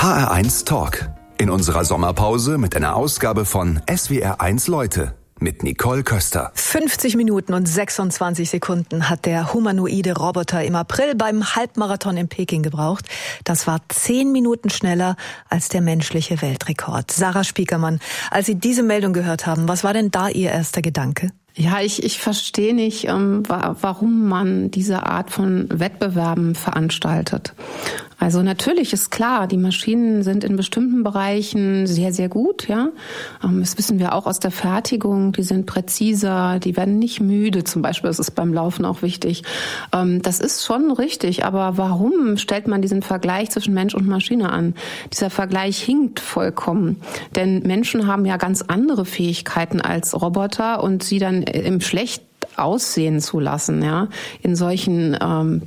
HR1 Talk. In unserer Sommerpause mit einer Ausgabe von SWR1 Leute mit Nicole Köster. 50 Minuten und 26 Sekunden hat der humanoide Roboter im April beim Halbmarathon in Peking gebraucht. Das war 10 Minuten schneller als der menschliche Weltrekord. Sarah Spiekermann, als Sie diese Meldung gehört haben, was war denn da Ihr erster Gedanke? Ja, ich verstehe nicht, warum man diese Art von Wettbewerben veranstaltet. Also natürlich ist klar, die Maschinen sind in bestimmten Bereichen sehr, sehr gut, ja. Das wissen wir auch aus der Fertigung, die sind präziser, die werden nicht müde zum Beispiel, das ist beim Laufen auch wichtig. Das ist schon richtig, aber warum stellt man diesen Vergleich zwischen Mensch und Maschine an? Dieser Vergleich hinkt vollkommen, denn Menschen haben ja ganz andere Fähigkeiten als Roboter und sie dann im Schlecht aussehen zu lassen, ja, in solchen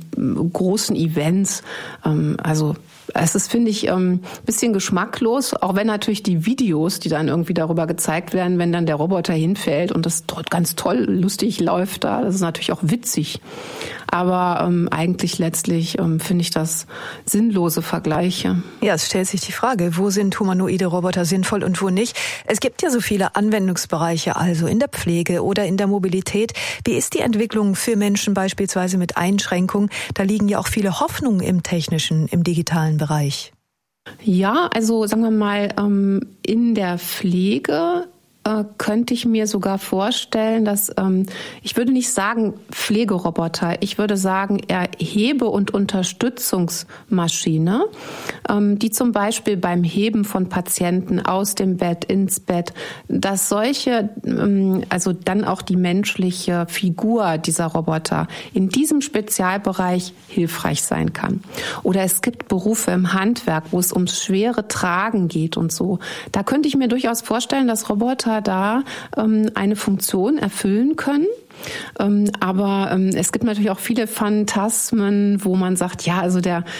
großen Events. Also es ist, finde ich, bisschen geschmacklos, auch wenn natürlich die Videos, die dann irgendwie darüber gezeigt werden, wenn dann der Roboter hinfällt und das ganz toll, lustig läuft da, das ist natürlich auch witzig. Aber eigentlich letztlich finde ich das sinnlose Vergleiche. Ja, es stellt sich die Frage, wo sind humanoide Roboter sinnvoll und wo nicht? Es gibt ja so viele Anwendungsbereiche, also in der Pflege oder in der Mobilität. Wie ist die Entwicklung für Menschen beispielsweise mit Einschränkungen? Da liegen ja auch viele Hoffnungen im technischen, im digitalen Bereich. Ja, also sagen wir mal, in der Pflege könnte ich mir sogar vorstellen, dass, ich würde nicht sagen Pflegeroboter, ich würde sagen Erhebe- und Unterstützungsmaschine, die zum Beispiel beim Heben von Patienten aus dem Bett ins Bett, dass solche, also dann auch die menschliche Figur dieser Roboter in diesem Spezialbereich hilfreich sein kann. Oder es gibt Berufe im Handwerk, wo es ums schwere Tragen geht und so. Da könnte ich mir durchaus vorstellen, dass Roboter da eine Funktion erfüllen können. Aber es gibt natürlich auch viele Phantasmen, wo man sagt, ja, also der